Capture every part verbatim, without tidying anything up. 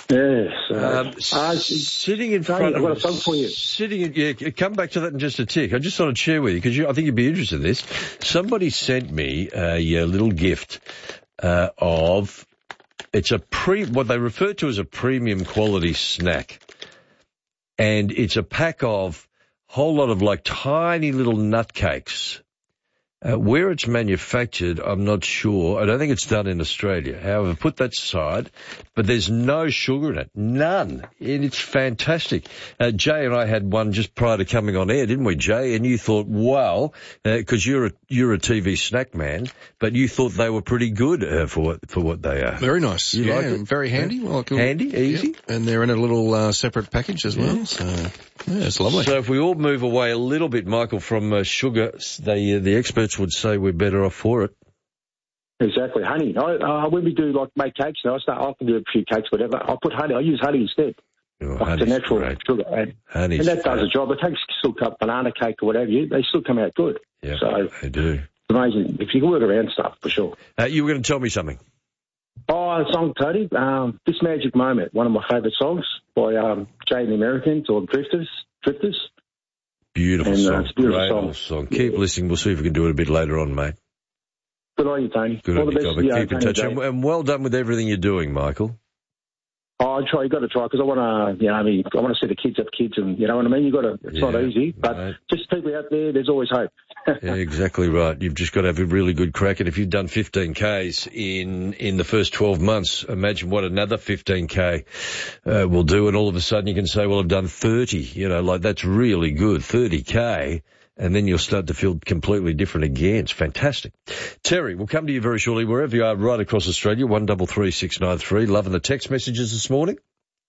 Yes. Uh, Um, uh, sitting in Tony, front I've got of a song for you. Sitting in, yeah, come back to that in just a tick. I just thought I'd share with you because I think you'd be interested in this. Somebody sent me a, a little gift uh, of, it's a pre, what they refer to as a premium quality snack. And it's a pack of a whole lot of like tiny little nut cakes. Uh, where it's manufactured, I'm not sure. I don't think it's done in Australia. However, put that aside, but there's no sugar in it. None. And it's fantastic. Uh, Jay and I had one just prior to coming on air, didn't we, Jay? And you thought, wow, because uh, you're, a, you're a T V snack man, but you thought they were pretty good uh, for, what, for what they are. Very nice. You yeah, like it? Very handy. Yeah. Well, cool. Handy, easy. Yep. And they're in a little uh, separate package as well. Yeah. So, yeah, it's lovely. So if we all move away a little bit, Michael, from uh, sugar, they, uh, the experts would say we're better off for it. Exactly, honey. I, uh, when we do like make cakes, you know, I start. I can do a few cakes, whatever. I put honey. I use honey instead. Oh, like it's a natural great. sugar, and, Honey's and that does great. the job. It takes still cut banana cake or whatever. You, they still come out good. Yeah, so they do. It's amazing if you can work around stuff for sure. Uh, you were going to tell me something. Oh, a song, Tony. Um, This Magic Moment, one of my favourite songs by um, Jay and the Americans or Drifters. Drifters. Beautiful and, song. Uh, it's a beautiful Great song. old song. Keep yeah. listening. We'll see if we can do it a bit later on, mate. Good on you, Tony. Good All on the you, best. Gobber. Yeah, Keep in Tony, touch. And, and well done with everything you're doing, Michael. Oh, I try. You got to try because I want to. You know, I mean, I want to see the kids have kids, and you know what I mean. You got to. It's yeah, not easy, but right. just people out there. There's always hope. Yeah, exactly right. You've just got to have a really good crack. And if you've done fifteen Ks in, in the first twelve months, imagine what another fifteen K uh, will do. And all of a sudden you can say, well, I've done thirty. You know, like that's really good, thirty K. And then you'll start to feel completely different again. It's fantastic. Terry, we'll come to you very shortly, wherever you are, right across Australia, one double three six nine three. Loving the text messages this morning.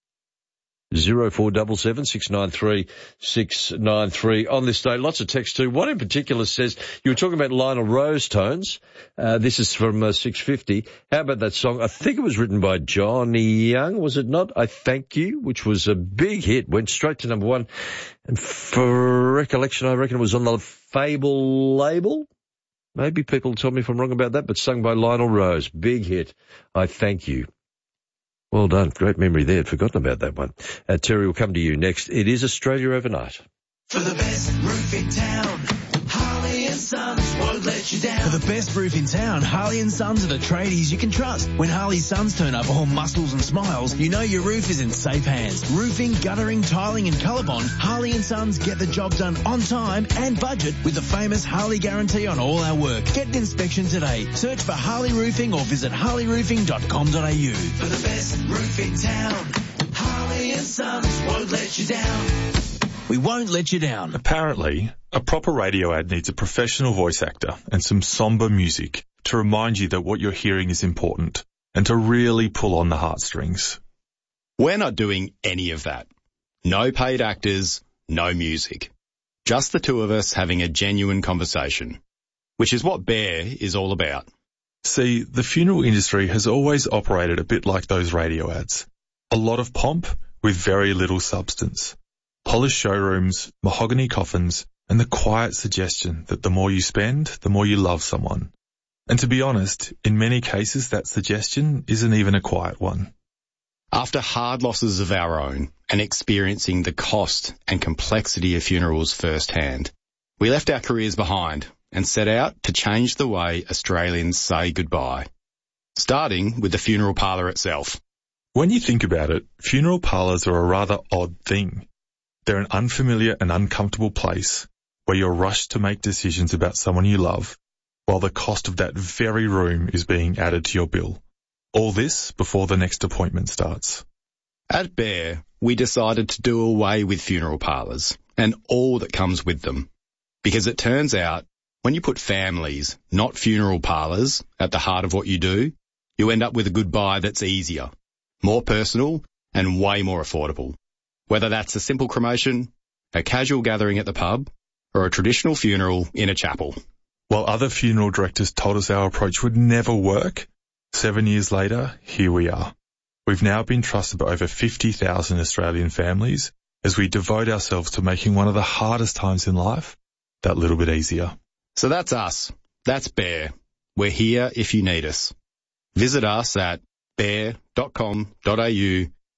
Zero four double seven six nine three six nine three on this day. Lots of text too. One in particular says, you were talking about Lionel Rose tones. Uh, this is from uh, six fifty. How about that song? I think it was written by Johnny Young, was it not? I Thank You, which was a big hit, went straight to number one. And for recollection, I reckon it was on the Fable label. Maybe people tell me if I'm wrong about that, but sung by Lionel Rose. Big hit. I Thank You. Well done. Great memory there. I'd forgotten about that one. Uh, Terry, will come to you next. It is Australia Overnight. For the best roof in town, Harley and Sons won't let you down. For the best roof in town, Harley and Sons are the tradies you can trust. When Harley Sons turn up all muscles and smiles, you know your roof is in safe hands. Roofing, guttering, tiling and Colorbond, Harley and Sons get the job done on time and budget with the famous Harley guarantee on all our work. Get an inspection today. Search for Harley Roofing or visit harley roofing dot com dot a u. For the best roof in town, Harley and Sons won't let you down. We won't let you down. Apparently, a proper radio ad needs a professional voice actor and some somber music to remind you that what you're hearing is important and to really pull on the heartstrings. We're not doing any of that. No paid actors, no music. Just the two of us having a genuine conversation, which is what Bear is all about. See, the funeral industry has always operated a bit like those radio ads. A lot of pomp with very little substance. Polished showrooms, mahogany coffins, and the quiet suggestion that the more you spend, the more you love someone. And to be honest, in many cases that suggestion isn't even a quiet one. After hard losses of our own and experiencing the cost and complexity of funerals firsthand, we left our careers behind and set out to change the way Australians say goodbye, starting with the funeral parlour itself. When you think about it, funeral parlours are a rather odd thing. They're an unfamiliar and uncomfortable place where you're rushed to make decisions about someone you love, while the cost of that very room is being added to your bill. All this before the next appointment starts. At Bear, we decided to do away with funeral parlours and all that comes with them, because it turns out when you put families, not funeral parlours, at the heart of what you do, you end up with a goodbye that's easier, more personal, and way more affordable. Whether that's a simple cremation, a casual gathering at the pub, or a traditional funeral in a chapel. While other funeral directors told us our approach would never work, seven years later, here we are. We've now been trusted by over fifty thousand Australian families as we devote ourselves to making one of the hardest times in life that little bit easier. So that's us. That's Bear. We're here if you need us. Visit us at bear dot com dot a u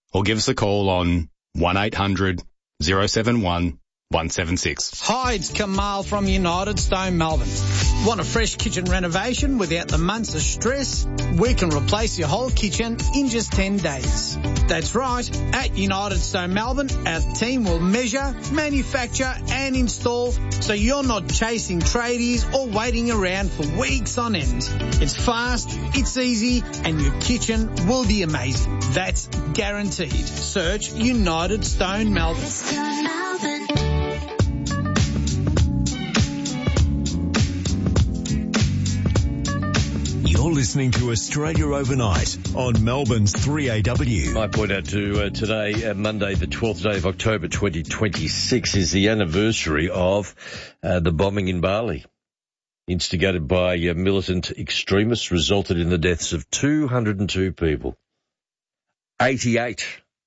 or give us a call on one eight hundred oh seven one one seven six. Hi, it's Kamal from United Stone Melbourne. Want a fresh kitchen renovation without the months of stress? We can replace your whole kitchen in just ten days. That's right. At United Stone Melbourne, our team will measure, manufacture and install so you're not chasing tradies or waiting around for weeks on end. It's fast, it's easy, and your kitchen will be amazing. That's guaranteed. Search United Stone Melbourne. Stone Melbourne. You're listening to Australia Overnight on Melbourne's three A W. I point out to uh, today, uh, Monday, the twelfth day of October twenty twenty-six, is the anniversary of uh, the bombing in Bali, instigated by uh, militant extremists, resulted in the deaths of two hundred two people. eighty-eight.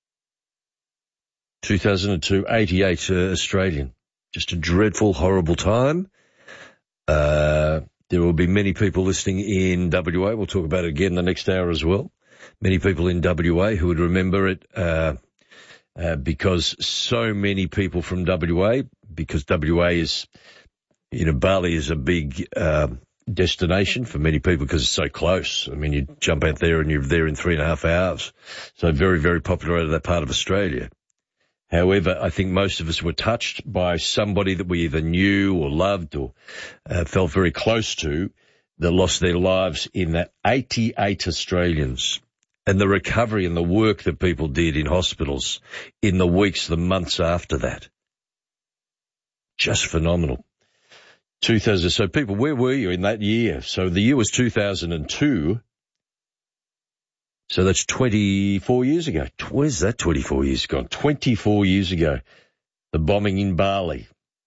two thousand two, eighty-eight uh, Australian. Just a dreadful, horrible time. Uh... There will be many people listening in W A. We'll talk about it again the next hour as well. Many people in W A who would remember it uh, uh, because so many people from W A, because W A is, you know, Bali is a big uh, destination for many people because it's so close. I mean, you jump out there and you're there in three and a half hours. So very, very popular out of that part of Australia. However, I think most of us were touched by somebody that we either knew or loved or uh, felt very close to that lost their lives in that. eighty-eight Australians, and the recovery and the work that people did in hospitals in the weeks, the months after that. Just phenomenal. two thousand, so people, where were you in that year? So the year was two thousand two. So that's twenty-four years ago. Where's that twenty-four years gone? twenty-four years ago. The bombing in Bali.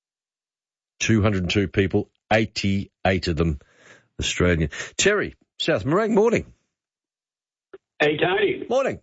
two hundred two people, eighty-eight of them Australian. Terry, South Morang, morning. Hey, Tony. Morning.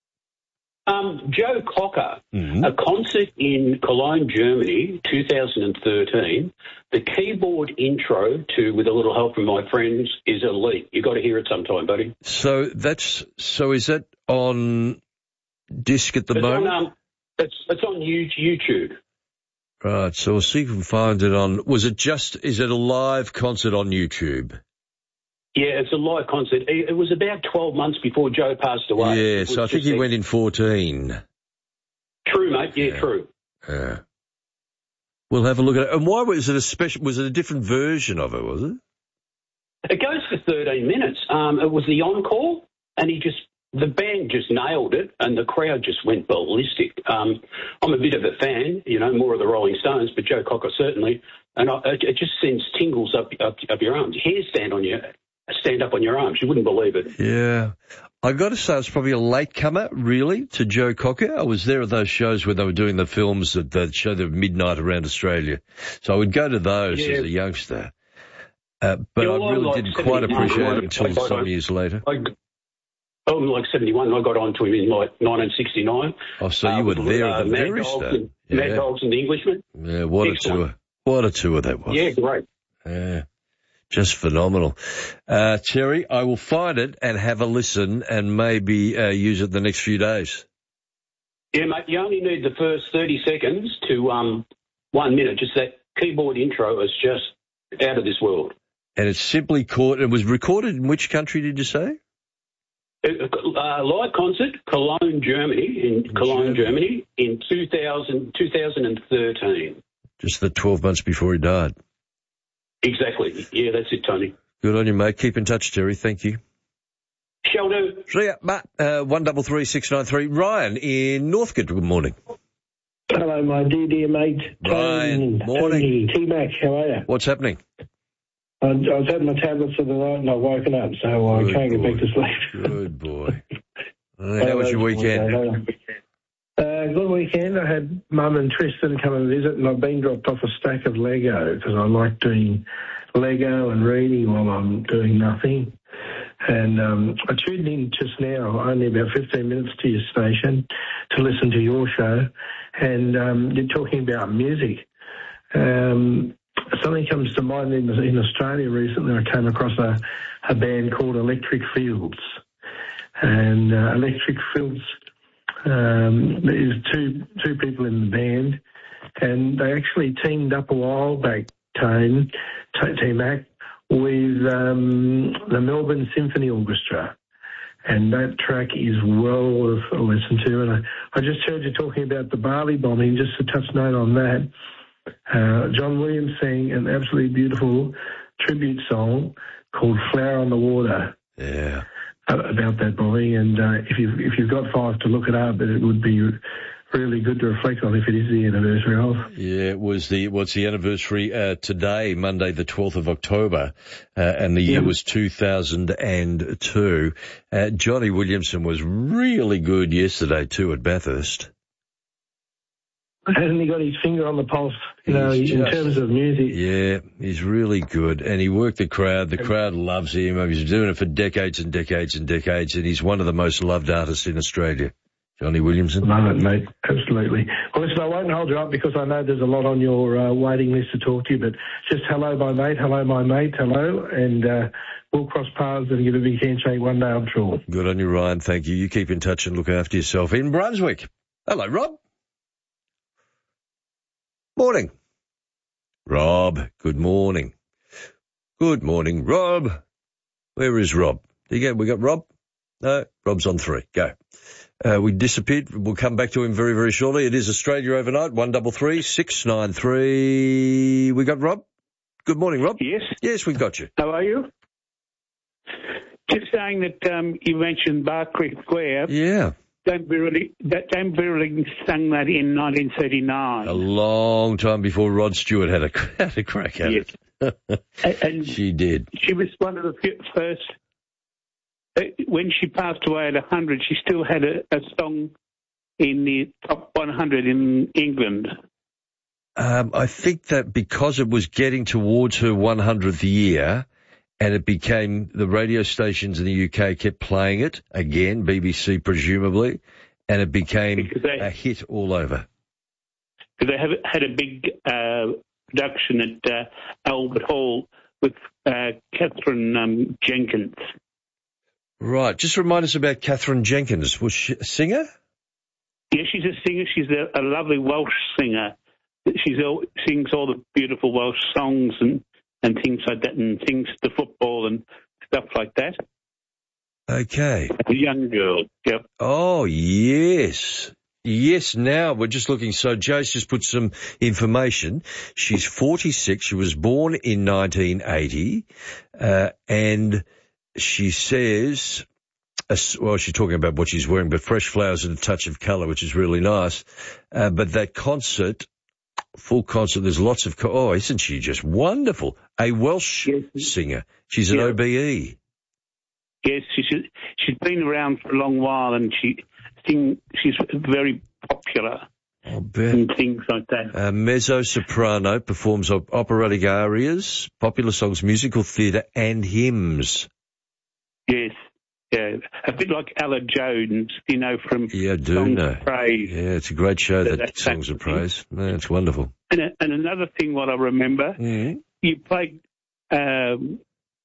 Um, Joe Cocker, mm-hmm. a concert in Cologne, Germany, two thousand thirteen. The keyboard intro to With a Little Help from My Friends is elite. You got to hear it sometime, buddy. So that's so. Is that on disc at the it's moment? On, um, it's it's on YouTube. Right. So we'll see if we can find it on. Was it just? Is it a live concert on YouTube? Yeah, it's a live concert. It, it was about twelve months before Joe passed away. Yeah. So I think he went in fourteen. True, mate. Yeah, yeah. true. Yeah. We'll have a look at it. And why was it a special? Was it a different version of it? Was it? It goes for thirteen minutes. Um, it was the encore, and he just the band just nailed it, and the crowd just went ballistic. Um, I'm a bit of a fan, you know, more of the Rolling Stones, but Joe Cocker certainly, and I, it just sends tingles up, up up your arms. Hairs stand on your stand up on your arms. You wouldn't believe it. Yeah. I got to say, I was probably a latecomer, really, to Joe Cocker. I was there at those shows where they were doing the films that, that show the midnight around Australia. So I would go to those yeah. as a youngster. Uh, but yeah, I well, really like didn't quite appreciate it until like, some like, years later. Like, oh, like seventy-one, I got on to him in like nineteen sixty-nine. Oh, so you uh, were there uh, at the Mad very Dogs start. And, Yeah. Mad Dogs and the Englishman. Yeah, what Excellent. a tour. What a tour that was. Yeah, great. Yeah. Just phenomenal. Uh, Terry, I will find it and have a listen and maybe uh, use it the next few days. Yeah, mate, you only need the first thirty seconds to um, one minute. Just that keyboard intro is just out of this world. And it's simply caught, it was recorded in which country did you say? Uh, live concert, Cologne, Germany, in Cologne, Germany, in two thousand, twenty thirteen. Just the twelve months before he died. Exactly. Yeah, that's it, Tony. Good on you, mate. Keep in touch, Terry. Thank you. Shall do. See ya, Matt. Uh, one double three six nine three. Ryan in Northcote. Good morning. Hello, my dear, dear mate. Ryan, Tony, morning. Tony, T-Mac, how are you? What's happening? I, I was having my tablets for the night and I've woken up, so I Good can't boy. get back to sleep. Good boy. Right, how was your weekend? Uh, good weekend. I had Mum and Tristan come and visit, and I've been dropped off a stack of Lego because I like doing Lego and reading while I'm doing nothing. And um, I tuned in just now, only about fifteen minutes to your station, to listen to your show, and um, you're talking about music. Um, something comes to mind in, in Australia recently. I came across a, a band called Electric Fields, and uh, Electric Fields Um, there's two two people in the band, and they actually teamed up a while back, Tone, T-Mac, with um, the Melbourne Symphony Orchestra. And that track is well worth a listen to. And I, I just heard you talking about the Bali bombing, just a touch note on that. Uh, John Williams sang an absolutely beautiful tribute song called Flower on the Water. Yeah. About that bombing. And uh, if, you've, if you've got five to look it up, it would be really good to reflect on if it is the anniversary of. Yeah, it was the, what's the anniversary uh, today, Monday the twelfth of October, uh, and the year Yeah. was two thousand two. Uh, Johnny Williamson was really good yesterday too at Bathurst. Hasn't he got his finger on the pulse, you know, He's in just- terms of music? Yeah, he's really good, and he worked the crowd. The crowd loves him. He's been doing it for decades and decades and decades, and he's one of the most loved artists in Australia. Johnny Williamson. Love it, mate. Absolutely. Well, listen, I won't hold you up because I know there's a lot on your uh, waiting list to talk to you, but just hello, my mate. Hello, my mate. Hello. And uh, we'll cross paths and give a big handshake one day, I'm sure. Good on you, Ryan. Thank you. You keep in touch and look after yourself. In Brunswick. Hello, Rob. Morning. Rob, good morning. Good morning, Rob. Where is Rob? Do you get, we got Rob? No, Rob's on three. Go. Uh, we disappeared. We'll come back to him very, very shortly. It is Australia Overnight, one double three, six nine three. We got Rob? Good morning, Rob. Yes. Yes, we've got you. How are you? Just saying that um, you mentioned Bar Creek Square. Yeah. Dan Birling, that Dan Birling sang that in nineteen thirty-nine. A long time before Rod Stewart had a, had a crack at Yes. it. and, and She did. she was one of the fi- first. Uh, when she passed away at one hundred, she still had a, a song in the top one hundred in England. Um, I think that because it was getting towards her one hundredth year, and it became, the radio stations in the U K kept playing it, again, B B C presumably, and it became they, a hit all over. Because they have, had a big uh, production at uh, Albert Hall with uh, Catherine um, Jenkins. Right, just remind us about Catherine Jenkins. Was she a singer? Yeah, she's a singer. She's a, a lovely Welsh singer. She sings all the beautiful Welsh songs and, and things like that, and sings the football and stuff like that. Okay. A young girl, yep. Oh, yes. Yes, now we're just looking. So Joe's just put some information. She's forty-six. She was born in nineteen eighty, uh, and she says, uh, well, she's talking about what she's wearing, but fresh flowers and a touch of colour, which is really nice. Uh, but that concert, full concert, there's lots of, co- oh, isn't she just wonderful? A Welsh yes. singer. She's an yeah. O B E. Yes, she's, she's been around for a long while, and she sing, she's very popular. I'll bet. And things like that. Uh, mezzo-soprano, performs op- operatic arias, popular songs, musical theatre, and hymns. Yes, yeah, a bit like Ella Jones, you know, from yeah, I do Songs know. of Praise. Yeah, it's a great show, that, that Songs of Praise. Yeah, it's wonderful. And, a, and another thing, what I remember, mm-hmm. you played um,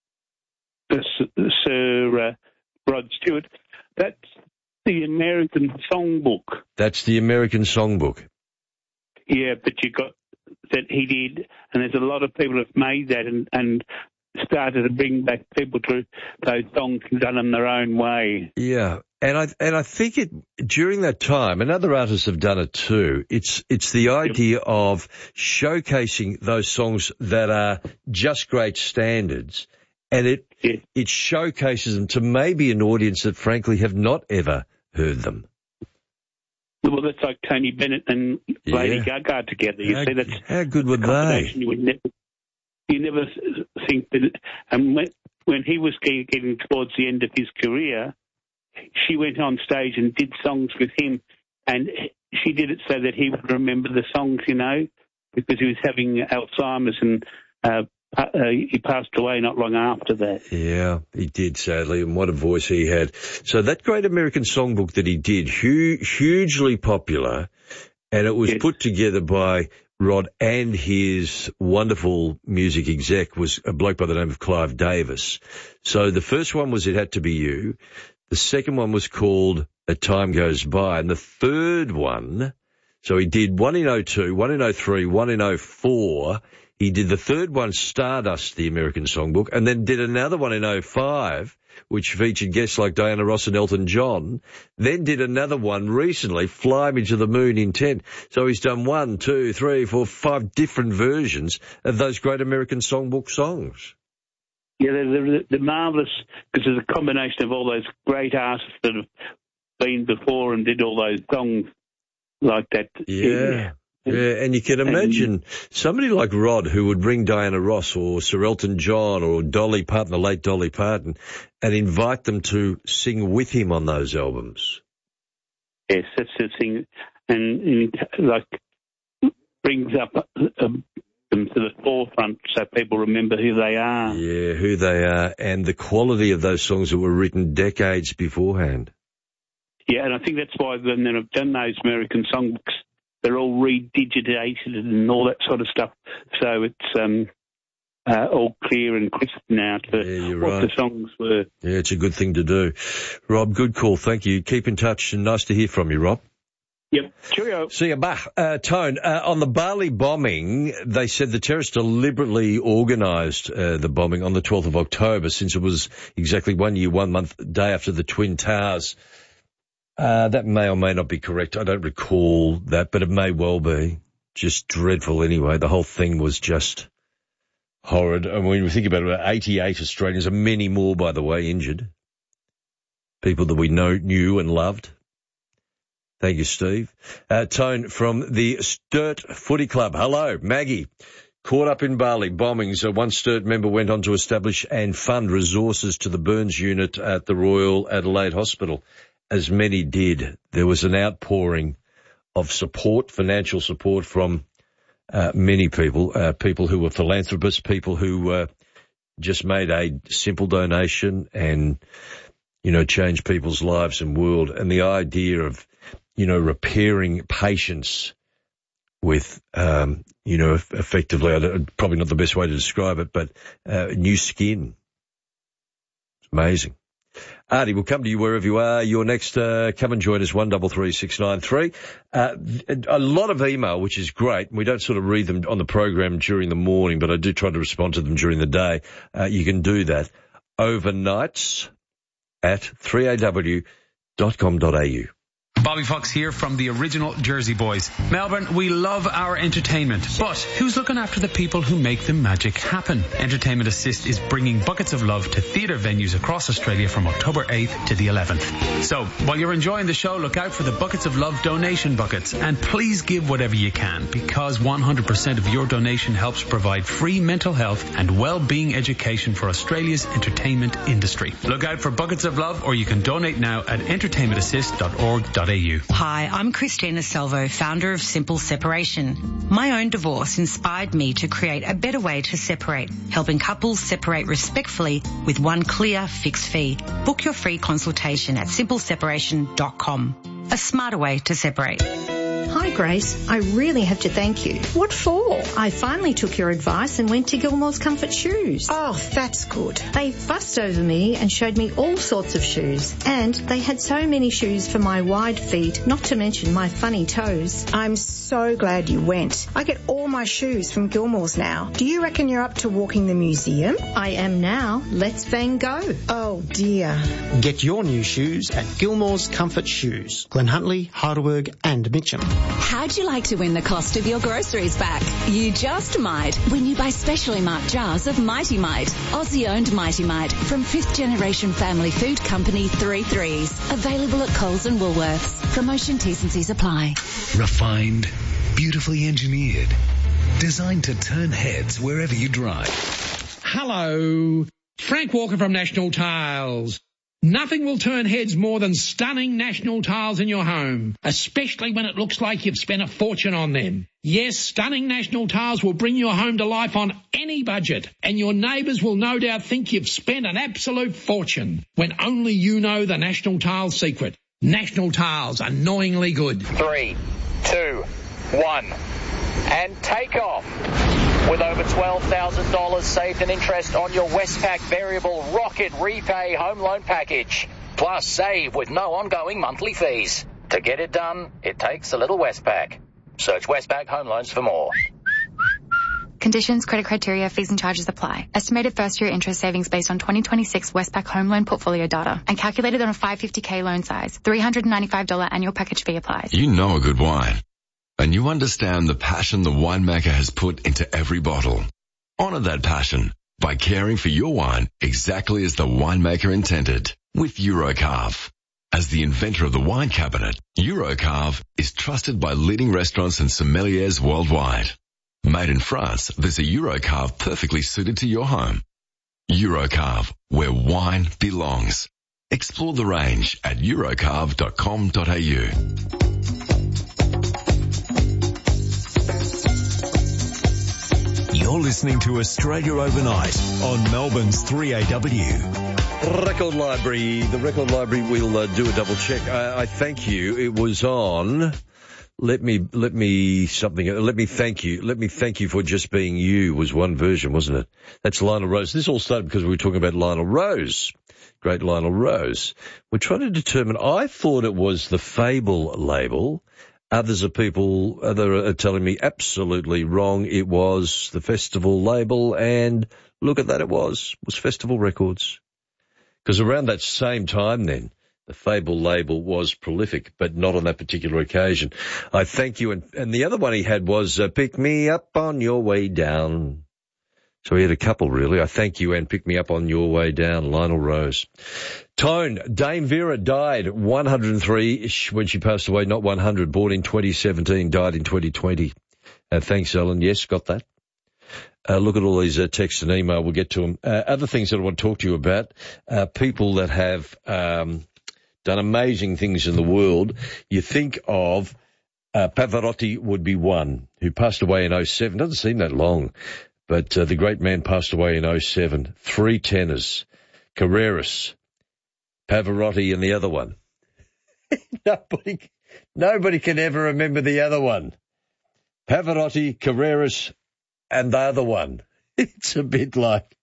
Sir uh, Rod Stewart. That's the American Songbook. That's the American Songbook. Yeah, but you got that he did, and there's a lot of people have made that and, and started to bring back people to those songs done in their own way. Yeah, and I and I think it during that time, and other artists have done it too. It's it's the idea yep. of showcasing those songs that are just great standards, and it yes. it showcases them to maybe an audience that frankly have not ever heard them. Well, that's like Tony Bennett and yeah. Lady Gaga together. You how, see, that's how good were they? You would never, you never think that. And when, when he was getting towards the end of his career, she went on stage and did songs with him, and she did it so that he would remember the songs, you know, because he was having Alzheimer's and uh, uh, he passed away not long after that. Yeah, he did, sadly, and what a voice he had. So that great American Songbook that he did, hu- hugely popular, and it was yes. put together by Rod and his wonderful music exec was a bloke by the name of Clive Davis. So the first one was It Had to Be You. The second one was called as time goes by. And the third one, so he did one in oh two, one in oh three, one in oh four. He did the third one, Stardust, the American Songbook, and then did another one in oh five, which featured guests like Diana Ross and Elton John, then did another one recently, Fly Me to the Moon in ten. So he's done one, two, three, four, five different versions of those great American Songbook songs. Yeah, they're, they're, they're marvellous because there's a combination of all those great artists that have been before and did all those songs like that. Yeah. Yeah, and you can imagine somebody like Rod who would ring Diana Ross or Sir Elton John or Dolly Parton, the late Dolly Parton, and invite them to sing with him on those albums. Yes, that's the thing. And, and like, brings up um, them to the forefront so people remember who they are. Yeah, who they are, and the quality of those songs that were written decades beforehand. Yeah, and I think that's why when they've done those American songbooks, they're all redigitated and all that sort of stuff. So it's um, uh, all clear and crisp now to yeah, what right. the songs were. Yeah, it's a good thing to do. Rob, good call. Thank you. Keep in touch and nice to hear from you, Rob. Yep. Cheerio. See you, bye. Uh, Tone, uh, on the Bali bombing, they said the terrorists deliberately organised uh, the bombing on the twelfth of October, since it was exactly one year, one month, day after the Twin Towers. Uh, that may or may not be correct. I don't recall that, but it may well be. Just dreadful anyway. The whole thing was just horrid. And when we think about it, about eighty-eight Australians, and many more, by the way, injured. People that we know, knew and loved. Thank you, Steve. Uh, Tone from the Sturt Footy Club. Hello, Maggie. Caught up in Bali bombings, uh, one Sturt member went on to establish and fund resources to the burns unit at the Royal Adelaide Hospital. As many did, there was an outpouring of support, financial support from uh, many people, uh, people who were philanthropists, people who uh, just made a simple donation and, you know, changed people's lives and world. And the idea of, you know, repairing patients with, um, you know, effectively, probably not the best way to describe it, but uh, new skin. It's amazing. Artie, we'll come to you wherever you are. You're next. Uh, come and join us, one double three six nine three. Uh, a lot of email, which is great. We don't sort of read them on the program during the morning, but I do try to respond to them during the day. Uh, you can do that overnights at three a w dot com dot a u. Bobby Fox here from the original Jersey Boys. Melbourne, we love our entertainment, but who's looking after the people who make the magic happen? Entertainment Assist is bringing Buckets of Love to theatre venues across Australia from October eighth to the eleventh. So, while you're enjoying the show, look out for the Buckets of Love donation buckets, and please give whatever you can, because one hundred percent of your donation helps provide free mental health and well-being education for Australia's entertainment industry. Look out for Buckets of Love, or you can donate now at entertainment assist dot org dot a u. Hi, I'm Christina Salvo, founder of Simple Separation. My own divorce inspired me to create a better way to separate, helping couples separate respectfully with one clear fixed fee. Book your free consultation at simple separation dot com. A smarter way to separate. Hi, Grace. I really have to thank you. What for? I finally took your advice and went to Gilmore's Comfort Shoes. Oh, that's good. They fussed over me and showed me all sorts of shoes. And they had so many shoes for my wide feet, not to mention my funny toes. I'm so glad you went. I get all my shoes from Gilmore's now. Do you reckon you're up to walking the museum? I am now. Let's Van Gogh. Oh, dear. Get your new shoes at Gilmore's Comfort Shoes, Glen Huntly, Heidelberg and Mitcham. How'd you like to win the cost of your groceries back? You just might when you buy specially marked jars of Mighty Mite, Aussie-owned Mighty Mite from fifth generation family food company Three Threes. Available at Coles and Woolworths. Promotion T's and C's apply. Refined, beautifully engineered, designed to turn heads wherever you drive. Hello, Frank Walker from National Tiles. Nothing will turn heads more than stunning National Tiles in your home, especially when it looks like you've spent a fortune on them. Yes, stunning National Tiles will bring your home to life on any budget, and your neighbours will no doubt think you've spent an absolute fortune, when only you know the National Tiles secret. National Tiles, annoyingly good. Three, two, one, and take off. With over twelve thousand dollars saved in interest on your Westpac Variable Rocket Repay Home Loan Package. Plus, save with no ongoing monthly fees. To get it done, it takes a little Westpac. Search Westpac Home Loans for more. Conditions, credit criteria, fees and charges apply. Estimated first-year interest savings based on twenty twenty-six Westpac home loan portfolio data and calculated on a five hundred fifty thousand loan size. three hundred ninety-five dollars annual package fee applies. You know a good wine, and you understand the passion the winemaker has put into every bottle. Honor that passion by caring for your wine exactly as the winemaker intended with Eurocarve. As the inventor of the wine cabinet, Eurocarve is trusted by leading restaurants and sommeliers worldwide. Made in France, there's a Eurocarve perfectly suited to your home. Eurocarve, where wine belongs. Explore the range at eurocarve dot com dot a u. You're listening to Australia Overnight on Melbourne's three A W. Record Library, the Record Library, we'll uh, do a double check. I, I thank you. It was on... Let me, let me something, let me thank you. Let me thank you for just being you was one version, wasn't it? That's Lionel Rose. This all started because we were talking about Lionel Rose. Great Lionel Rose. We're trying to determine, I thought it was the Fable label. Others are people, other are telling me absolutely wrong. It was the Festival label, and look at that, it was. It was Festival Records. Because around that same time then, the Fable label was prolific, but not on that particular occasion. I thank you. And, and the other one he had was uh, Pick Me Up on Your Way Down. So he had a couple, really. I thank you and Pick Me Up on Your Way Down, Lionel Rose. Tone, Dame Vera died one hundred three when she passed away, not one hundred, born in twenty seventeen, died in twenty twenty. Uh, thanks, Ellen. Yes, got that. Uh, look at all these uh, texts and email. We'll get to them. Uh, other things that I want to talk to you about, uh, people that have... Um, done amazing things in the world. You think of uh, Pavarotti would be one, who passed away in oh seven. Doesn't seem that long, but uh, the great man passed away in oh seven. Three tenors, Carreras, Pavarotti, and the other one. nobody, nobody can ever remember the other one. Pavarotti, Carreras, and the other one. It's a bit like...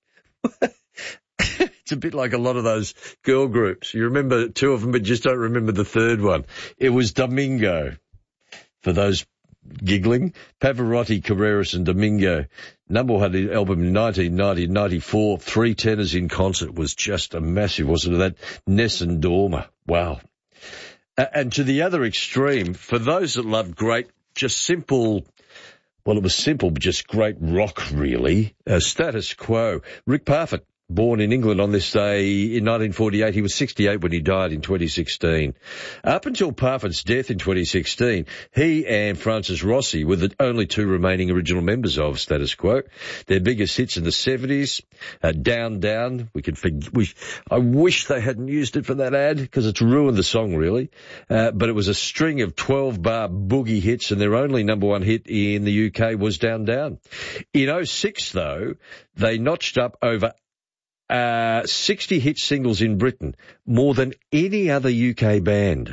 It's a bit like a lot of those girl groups. You remember two of them, but just don't remember the third one. It was Domingo. For those giggling, Pavarotti, Carreras, and Domingo. Number one had the album in nineteen ninety, ninety-four. Three tenors in concert was just a massive, wasn't it? That Nessun Dorma. Wow. And to the other extreme, for those that love great, just simple... Well, it was simple, but just great rock, really. Uh, Status Quo. Rick Parfitt. Born in England on this day in nineteen forty-eight, he was sixty-eight when he died in twenty sixteen. Up until Parfitt's death in twenty sixteen, he and Francis Rossi were the only two remaining original members of Status Quo. Their biggest hits in the seventies, uh, Down Down. We could forg- we, I wish they hadn't used it for that ad because it's ruined the song really. Uh, but it was a string of twelve-bar boogie hits, and their only number one hit in the U K was Down Down. In oh six, though, they notched up over Uh, sixty hit singles in Britain, more than any other U K band.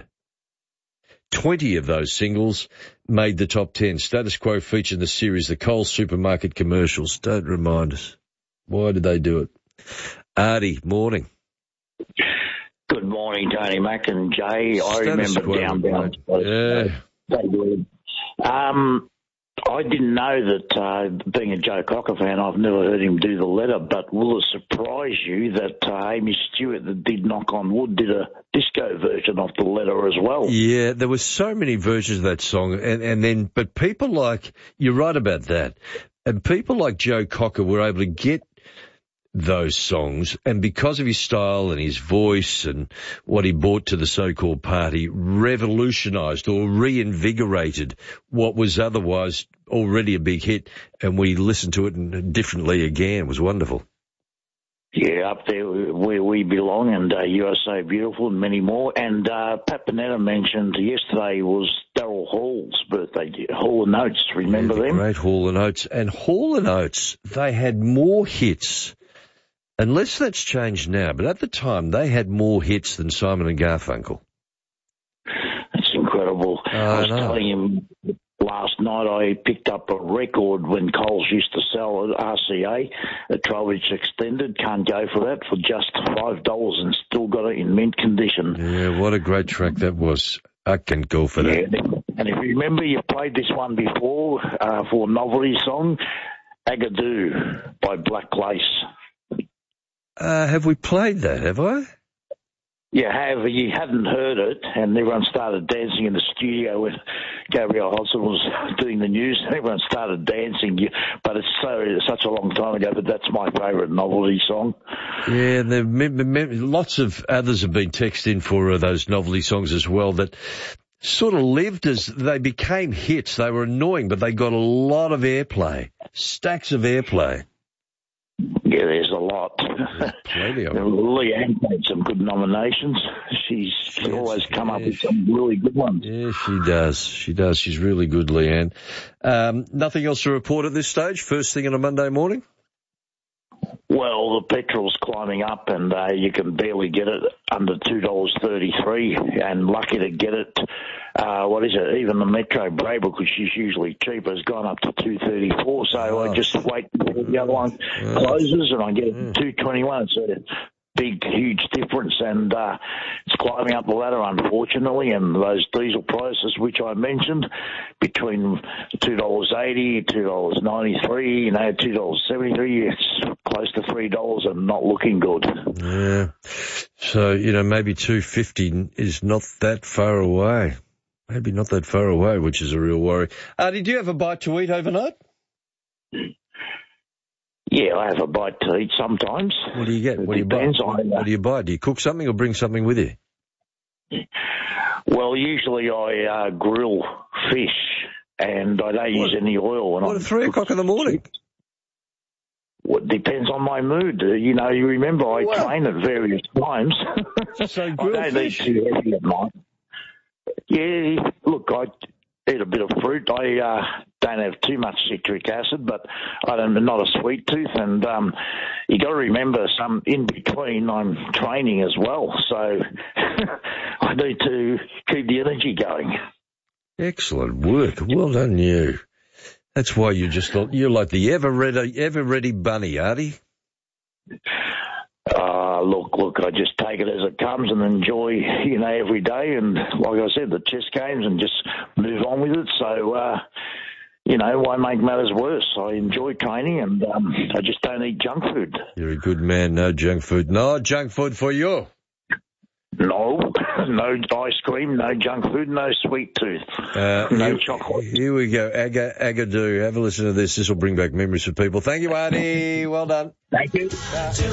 twenty of those singles made the top ten. Status Quo featured in the series The Coles Supermarket Commercials. Don't remind us. Why did they do it? Artie, morning. Good morning, Tony Mac and Jay. I Status remember Quo, Down Down. Yeah. They did. Um, I didn't know that, uh, being a Joe Cocker fan, I've never heard him do the letter, but will it surprise you that uh, Amy Stewart, that did Knock on Wood, did a disco version of the letter as well? Yeah, there were so many versions of that song, and, and then, but people like, you're right about that, and people like Joe Cocker were able to get those songs, and because of his style and his voice and what he brought to the so-called party, revolutionised or reinvigorated what was otherwise already a big hit, and we listened to it differently again. It was wonderful. Yeah, up there where we belong, and uh, U S A Beautiful and many more. And uh, Pat Panetta mentioned yesterday was Daryl Hall's birthday, Hall and Oates, remember yeah, the them? Great Hall and Oates. And Hall and Oates, they had more hits. Unless that's changed now, but at the time they had more hits than Simon and Garfunkel. That's incredible. Uh, I was no. telling him last night I picked up a record when Coles used to sell at R C A, a twelve inch extended. Can't go for that for just five dollars and still got it in mint condition. Yeah, what a great track that was. I can go for that. Yeah, and if you remember, you played this one before uh, for a novelty song, Agadoo by Black Lace. Uh, have we played that, have I? You have. You hadn't heard it, and everyone started dancing in the studio when Gabrielle Hodson was doing the news. Everyone started dancing, but it's so it's such a long time ago, but that's my favourite novelty song. Yeah, and there, lots of others have been texted in for uh, those novelty songs as well that sort of lived as they became hits. They were annoying, but they got a lot of airplay, stacks of airplay. Yeah, there's a lot. Plenty of them. Leanne made some good nominations. She's she always come yeah, up with some really good ones. Yeah, she does. She does. She's really good, Leanne. Um, nothing else to report at this stage? First thing on a Monday morning? Well, the petrol's climbing up and uh, you can barely get it under two dollars thirty-three, and lucky to get it, uh, what is it, even the Metro Braybrook, which is usually cheaper, has gone up to two dollars thirty-four, so oh. I just wait until the other one oh. closes and I get it at two dollars twenty-one. It's a big, huge difference, and uh, it's climbing up the ladder, unfortunately, and those diesel prices, which I mentioned, between two dollars eighty, two dollars ninety-three, you know, two dollars seventy-three, it's close to three dollars and not looking good. Yeah. So, you know, maybe two dollars fifty is not that far away. Maybe not that far away, which is a real worry. Uh, did you have a bite to eat overnight? Yeah, I have a bite to eat sometimes. What do you get? What do you buy? What do you buy? Do you cook something or bring something with you? Well, usually I uh, grill fish, and I don't what? use any oil. When what, I'm at three o'clock in the morning? Well, it depends on my mood. Uh, you know, you remember I well, train at various times. So grilled I don't fish? eat too heavy at night. Yeah, look, I eat a bit of fruit. I uh, don't have too much citric acid, but I'm not a sweet tooth. And um, you got to remember, some in between, I'm training as well, so I need to keep the energy going. Excellent work. Well done, you. That's why you just thought you're like the ever ready, ever ready bunny, Artie. Uh, look, look, I just take it as it comes and enjoy, you know, every day. And like I said, the chess games, and just move on with it. So, uh, you know, why make matters worse? I enjoy training, and um, I just don't eat junk food. You're a good man. No junk food. No junk food for you. No, no ice cream, no junk food, no sweet tooth, uh, no here, chocolate. Here we go. Aga, Agadoo. Have a listen to this. This will bring back memories for people. Thank you, Artie. Well done. Thank you. Uh,